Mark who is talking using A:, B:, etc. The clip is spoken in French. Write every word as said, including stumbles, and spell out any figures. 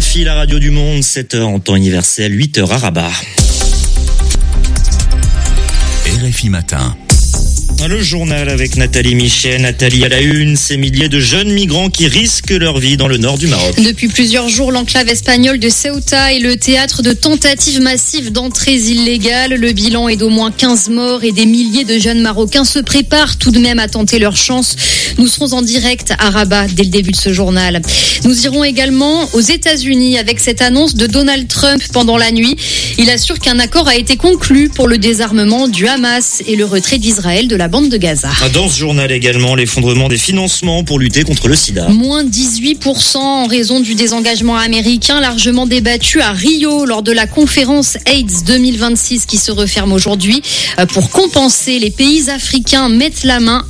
A: R F I, la radio du monde, sept heures en temps universel, huit heures à Rabat.
B: R F I Matin.
A: Le journal avec Nathalie Michet. Nathalie à la une, ces milliers de jeunes migrants qui risquent leur vie dans le nord du Maroc.
C: Depuis plusieurs jours, l'enclave espagnole de Ceuta est le théâtre de tentatives massives d'entrées illégales. Le bilan est d'au moins quinze morts et des milliers de jeunes Marocains se préparent tout de même à tenter leur chance. Nous serons en direct à Rabat dès le début de ce journal. Nous irons également aux États-Unis avec cette annonce de Donald Trump pendant la nuit. Il assure qu'un accord a été conclu pour le désarmement du Hamas et le retrait d'Israël de la bande de Gaza.
A: Dans ce journal également, l'effondrement des financements pour lutter contre le sida.
C: Moins dix-huit pour cent en raison du désengagement américain largement débattu à Rio lors de la conférence AIDS deux mille vingt-six qui se referme aujourd'hui. Pour compenser, les pays africains mettent la main